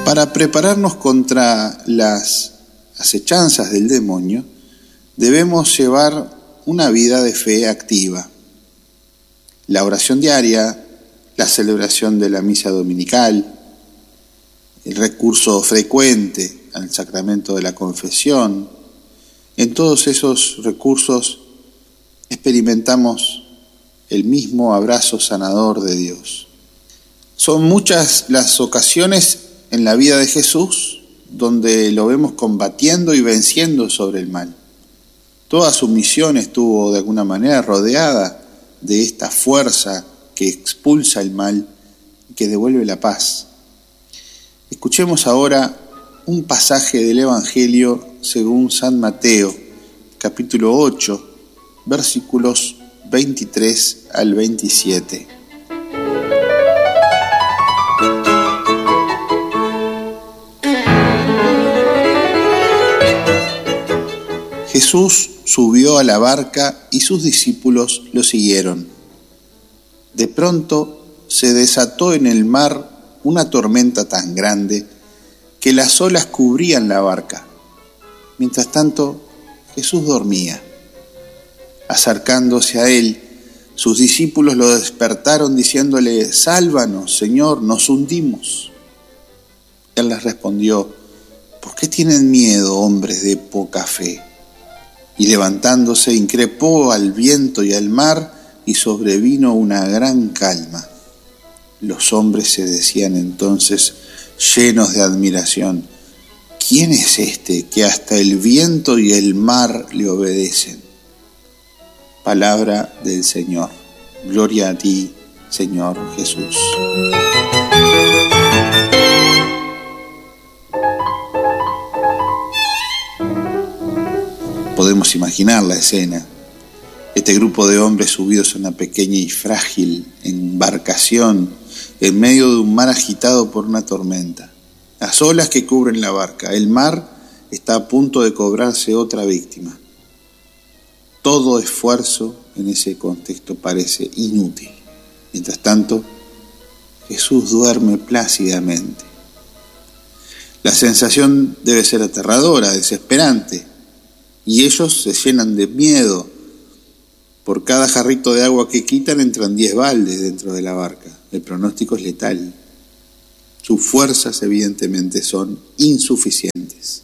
Para prepararnos contra las acechanzas del demonio, debemos llevar una vida de fe activa. La oración diaria, la celebración de la misa dominical, el recurso frecuente al sacramento de la confesión. En todos esos recursos experimentamos el mismo abrazo sanador de Dios. Son muchas las ocasiones en la vida de Jesús donde lo vemos combatiendo y venciendo sobre el mal. Toda su misión estuvo de alguna manera rodeada de esta fuerza que expulsa el mal y que devuelve la paz. Escuchemos ahora un pasaje del Evangelio según San Mateo, capítulo 8, versículos 23 al 27. Jesús subió a la barca y sus discípulos lo siguieron. De pronto se desató en el mar una tormenta tan grande que las olas cubrían la barca. Mientras tanto, Jesús dormía. Acercándose a él, sus discípulos lo despertaron diciéndole: «Sálvanos, Señor, nos hundimos». Él les respondió: «¿Por qué tienen miedo, hombres de poca fe?». Y levantándose, increpó al viento y al mar, y sobrevino una gran calma. Los hombres se decían entonces, llenos de admiración: «¿Quién es este que hasta el viento y el mar le obedecen?». Palabra del Señor. Gloria a ti, Señor Jesús. Podemos imaginar la escena. Este grupo de hombres subidos a una pequeña y frágil embarcación en medio de un mar agitado por una tormenta. Las olas que cubren la barca. El mar está a punto de cobrarse otra víctima. Todo esfuerzo en ese contexto parece inútil. Mientras tanto, Jesús duerme plácidamente. La sensación debe ser aterradora, desesperante. Y ellos se llenan de miedo. Por cada jarrito de agua que quitan entran 10 baldes dentro de la barca. El pronóstico es letal. Sus fuerzas evidentemente son insuficientes.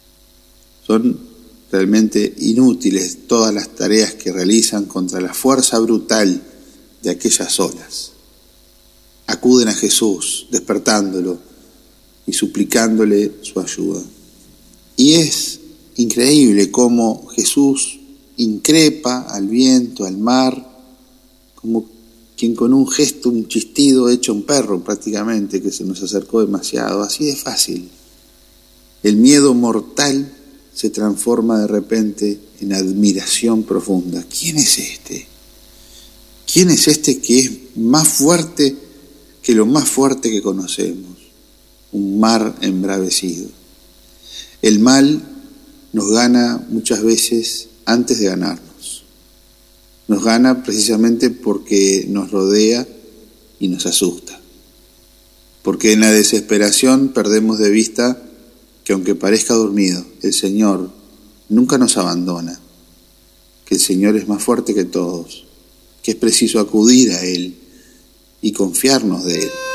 Son realmente inútiles todas las tareas que realizan contra la fuerza brutal de aquellas olas. Acuden a Jesús, despertándolo y suplicándole su ayuda. Y es increíble cómo Jesús increpa al viento, al mar, como quien con un gesto, un chistido, echa un perro prácticamente que se nos acercó demasiado. Así de fácil. El miedo mortal se transforma de repente en admiración profunda. ¿Quién es este? ¿Quién es este que es más fuerte que lo más fuerte que conocemos? Un mar embravecido. El mal nos gana muchas veces antes de ganarnos. Nos gana precisamente porque nos rodea y nos asusta. Porque en la desesperación perdemos de vista que aunque parezca dormido, el Señor nunca nos abandona. Que el Señor es más fuerte que todos. Que es preciso acudir a Él y confiarnos de Él.